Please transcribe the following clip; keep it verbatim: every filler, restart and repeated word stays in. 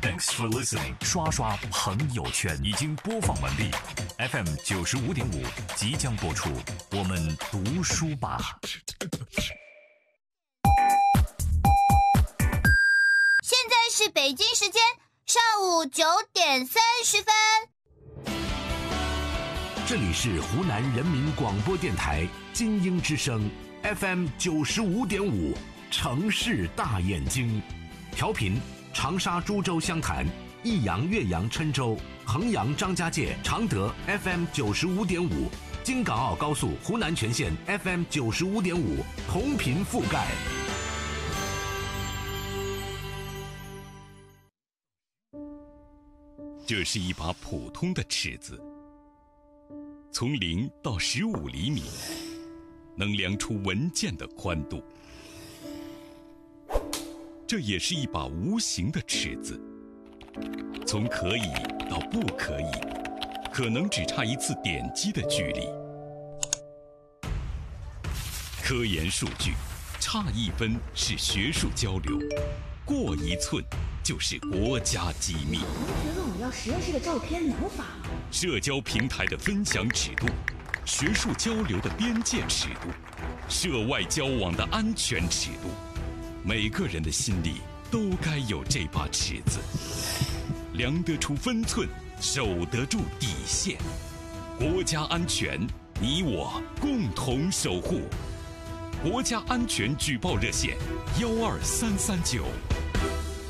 Thanks for listening。刷刷朋友圈已经播放完毕 ，F M 九十五点五即将播出，我们读书吧。 现在是北京时间上午九点三十分。 这里是湖南人民广播电台金鹰之声 F M 九十五点五，城市大眼睛，调频长沙、株洲、湘潭、益阳、岳阳、郴州、衡阳、张家界、常德 F M 九十五点五，京港澳高速湖南全线 F M 九十五点五，同频覆盖。 这是一把普通的尺子，从零到十五厘米，能量出文件的宽度。这也是一把无形的尺子，从可以到不可以，可能只差一次点击的距离。科研数据，差一分是学术交流，过一寸就是国家机密。 觉得我要实验室的照片能发吗？ 社交平台的分享尺度，学术交流的边界尺度，涉外交往的安全尺度，每个人的心里都该有这把尺子，量得出分寸，守得住底线。国家安全，你我共同守护。国家安全举报热线：幺二三三九。